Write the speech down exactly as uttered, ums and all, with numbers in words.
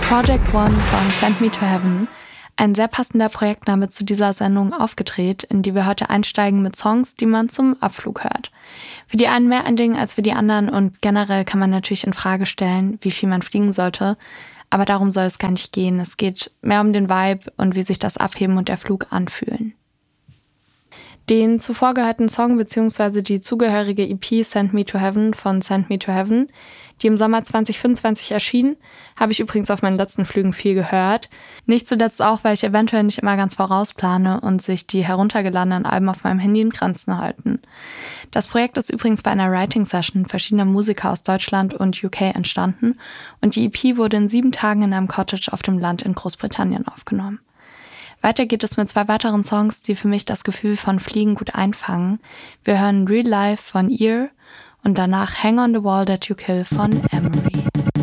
Project One von Send Me to Heaven, ein sehr passender Projektname zu dieser Sendung aufgedreht, in die wir heute einsteigen mit Songs, die man zum Abflug hört. Für die einen mehr ein Ding als für die anderen und generell kann man natürlich in Frage stellen, wie viel man fliegen sollte, aber darum soll es gar nicht gehen. Es geht mehr um den Vibe und wie sich das Abheben und der Flug anfühlen. Den zuvor gehörten Song bzw. die zugehörige E P Send Me to Heaven von Send Me to Heaven, die im Sommer zwanzig fünfundzwanzig erschien, habe ich übrigens auf meinen letzten Flügen viel gehört. Nicht zuletzt auch, weil ich eventuell nicht immer ganz vorausplane und sich die heruntergeladenen Alben auf meinem Handy in Grenzen halten. Das Projekt ist übrigens bei einer Writing-Session verschiedener Musiker aus Deutschland und U K entstanden und die E P wurde in sieben Tagen in einem Cottage auf dem Land in Großbritannien aufgenommen. Weiter geht es mit zwei weiteren Songs, die für mich das Gefühl von Fliegen gut einfangen. Wir hören Real Life von Ear und danach Hang on the Wall That You Kill von Emery.